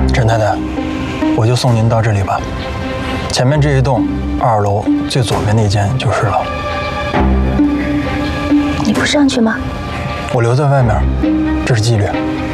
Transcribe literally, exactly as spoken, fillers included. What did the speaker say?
陈太太，我就送您到这里吧。前面这一栋二楼最左边那间就是了。 你不上去吗？ 我留在外面，这是纪律。